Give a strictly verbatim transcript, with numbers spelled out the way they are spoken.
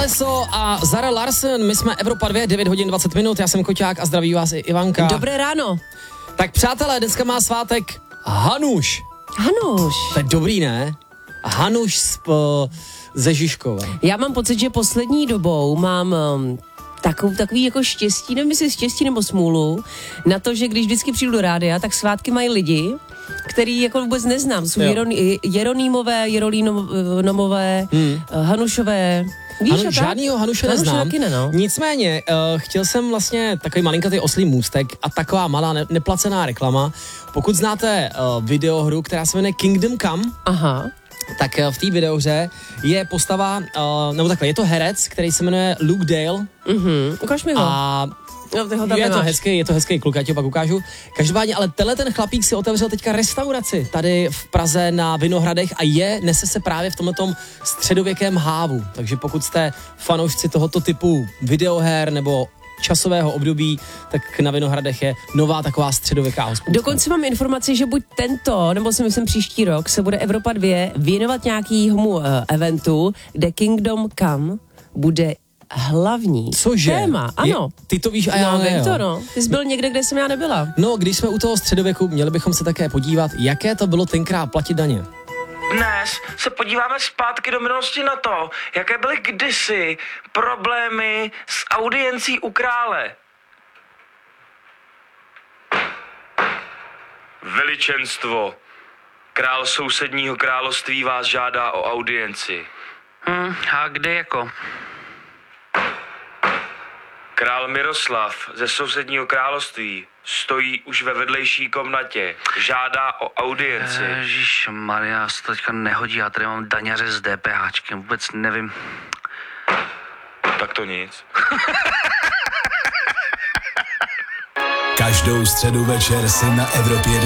Alesso a Zara Larsson, my jsme Evropa dva, devět hodin dvacet minut, já jsem Koťák a zdraví vás i Ivanka. Dobré ráno. Tak přátelé, dneska má svátek Hanuš. Hanuš. To je dobrý, ne? Hanuš z, po, ze Žižkova. Já mám pocit, že poslední dobou mám um, takový, takový jako štěstí, nevím jestli štěstí nebo smůlu, na to, že když vždycky přijdu do rádia, tak svátky mají lidi, který jako vůbec neznám. Jsou Jeron, Jeronýmové, Jeronýmové, hmm. Hanušové. Víš, Hanu, žádnýho Hanuše Hanuše neznám. Taky ne, no. Nicméně, uh, chtěl jsem vlastně takový malinkatý oslý můstek a taková malá ne- neplacená reklama. Pokud znáte uh, videohru, která se jmenuje Kingdom Come, Aha. tak uh, v té videohře je postava, uh, nebo takhle, je to herec, který se jmenuje Luke Dale. Mhm, ukaž mi ho. A no, je to hezký, je to hezký kluk, já ti ho pak ukážu. Každopádně, ale tenhle ten chlapík si otevřel teďka restauraci tady v Praze na Vinohradech a je, nese se právě v tomhletom středověkém hávu. Takže pokud jste fanoušci tohoto typu videoher nebo časového období, tak na Vinohradech je nová taková středověká hospoda. Dokonce mám informaci, že buď tento, nebo si myslím příští rok, se bude Evropa dva věnovat nějakýmu uh, eventu, kde Kingdom Come bude hlavní Cože? téma. Ano. Je, ty to víš a já no, ne, vím jo. to, no. Ty jsi byl někde, kde jsem já nebyla. No, když jsme u toho středověku, měli bychom se také podívat, jaké to bylo tenkrát platit daně. Dnes se podíváme zpátky do minulosti na to, jaké byly kdysi problémy s audiencí u krále. Veličenstvo, král sousedního království vás žádá o audienci. Hmm, a kde jako? Král Miroslav ze sousedního království stojí už ve vedlejší komnatě. Žádá o audienci. Ježišmarja, se to teďka nehodí, já tady mám daňaře s DPHčkem, vůbec nevím. Tak to nic. Každou středu večer si na Evropě